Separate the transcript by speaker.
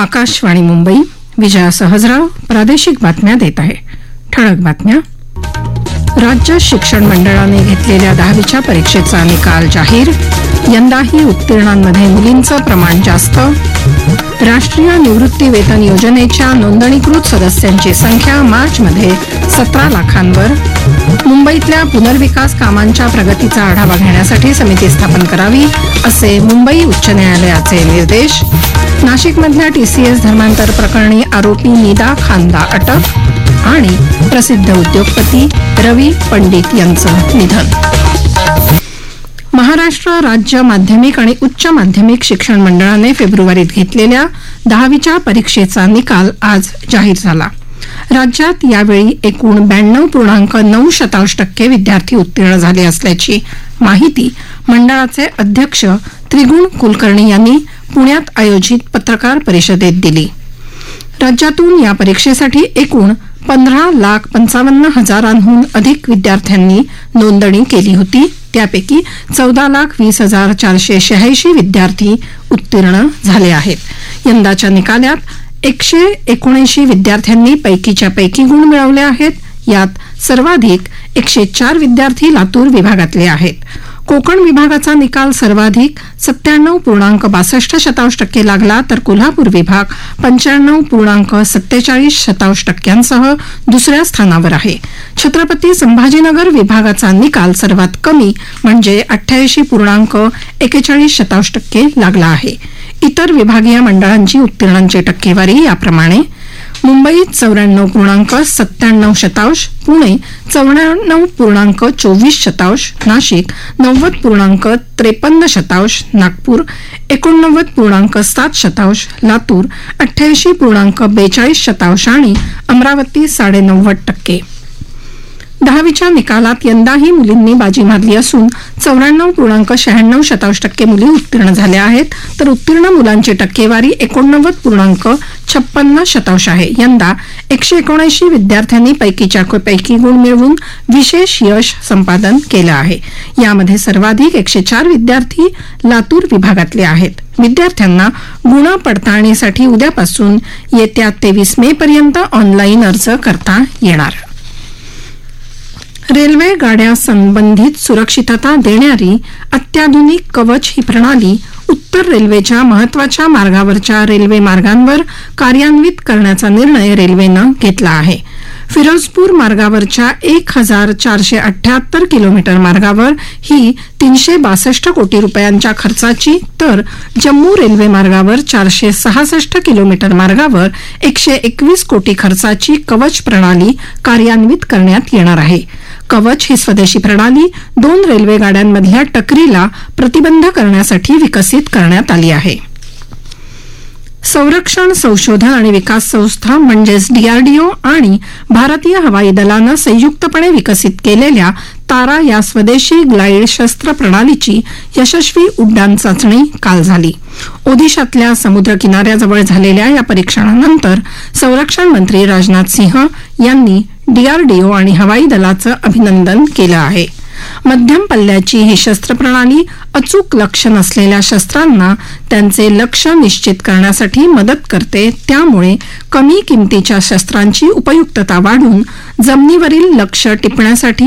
Speaker 1: आकाशवाणी मुंबई. विजया सहजराव प्रादेशिक बातम्या देत आहे. ठळक बातम्या. राज्य शिक्षण मंडळाने घेतलेल्या 10वीच्या परीक्षेचा निकाल जाहीर. यंदाही उत्तीर्णांमध्ये मुलींचं प्रमाण जास्त. राष्ट्रीय निवृत्ती वेतन योजनेच्या नोंदणीकृत सदस्यांची संख्या मार्चमध्ये 17 लाखांवर. मुंबईतल्या पुनर्विकास कामांच्या प्रगतीचा आढावा घेण्यासाठी समिती स्थापन करावी असे मुंबई उच्च न्यायालयाचे निर्देश. नाशिकमधल्या TCS धर्मांतर प्रकरणी आरोपी निदा खानला अटक. आणि प्रसिद्ध उद्योगपती रवी पंडित यांचं निधन. महाराष्ट्र राज्य माध्यमिक आणि उच्च माध्यमिक शिक्षण मंडळाने फेब्रुवारीत घेतलेल्या 10वीच्या परीक्षेचा निकाल आज जाहीर झाला. राज्यात यावेळी एकूण 92.9% विद्यार्थी उत्तीर्ण झाले असल्याची माहिती मंडळाचे अध्यक्ष त्रिगुण कुलकर्णी यांनी पुण्यात आयोजित पत्रकार परिषदेत दिली. राज्यातून या परीक्षेसाठी एकूण 15,55,000 अधिक विद्यार्थ्यांनी नोंदणी केली होती. त्यापैकी 14,20,486 विद्यार्थी उत्तीर्ण झाले आहेत. यंदाच्या निकालात 179 विद्यार्थ्यांनी पैकीच्या पैकी गुण मिळवले आहेत. यात सर्वाधिक 104 विद्यार्थी लातूर विभागातले आहेत. कोकण विभागाचा निकाल सर्वाधिक 97.62% लागला तर कोल्हापूर विभाग 95.47% दुसऱ्या स्थानावर आहे. छत्रपती संभाजीनगर विभागाचा निकाल सर्वात कमी म्हणजे 88.41% लागला आहे. इतर विभागीय मंडळांची उत्तीर्णांची टक्केवारी याप्रमाणे: मुंबईत 94.97%, पुणे 94.24%, नाशिक 90.53%, नागपूर 89.7%, लातूर 88.42% आणि अमरावती 90.5%. 10वीच्या निकालात यंदाही मुलींनी बाजी मारली असून 94.96% मुली उत्तीर्ण झाल्या आहेत तर उत्तीर्ण मुलांची टक्केवारी 89.56% आहे. यंदा 179 विद्यार्थ्यांनी पैकीच्या पैकी गुण मिळवून विशेष यश संपादन केलं आहे. यामध्ये सर्वाधिक 104 विद्यार्थी लातूर विभागातले आहेत. विद्यार्थ्यांना गुण पडताळणीसाठी उद्यापासून येत्या 23 मे पर्यंत ऑनलाईन अर्ज करता येणार. रेल्वे गाड्या संबंधित सुरक्षितता देणारी अत्याधुनिक कवच ही प्रणाली उत्तर रेल्वेच्या महत्वाच्या मार्गावरच्या रेल्वे मार्गांवर कार्यान्वित करण्याचा निर्णय रेल्वेनं घेतला आहे. फिरोजपूर मार्गावरच्या 1,478 किलोमीटर मार्गावर ही 362 कोटी रुपयांच्या खर्चाची तर जम्मू रेल्वे मार्गावर 466 किलोमीटर मार्गावर 121 कोटी खर्चाची कवच प्रणाली कार्यान्वित करण्यात येणार आहे. कवच ही स्वदेशी प्रणाली 2 रेल्वे गाड्यांमधल्या टकरीला प्रतिबंध करण्यासाठी विकसित करण्यात आली आहे. संरक्षण संशोधन आणि विकास संस्था म्हणजेच DRDO आणि भारतीय हवाई दलानं संयुक्तपणे विकसित केलेल्या तारा या स्वदेशी ग्लाइड शस्त्र प्रणालीची यशस्वी उड्डाण चाचणी काल झाली. ओदिशातल्या समुद्र किनाऱ्याजवळ झालेल्या या परीक्षणानंतर संरक्षण मंत्री राजनाथ सिंह यांनी DRDO आणि हवाई दलाचं अभिनंदन केलं आहे. मध्यम पल्ल्याची ही शस्त्र प्रणाली अचूक लक्ष्य नसलेल्या शस्त्रांना त्यांचे लक्ष्य निश्चित करण्यासाठी मदत करते. त्यामुळे कमी किमतीच्या शस्त्रांची उपयुक्तता वाढून जमिनीवरील लक्ष्य टिपण्यासाठी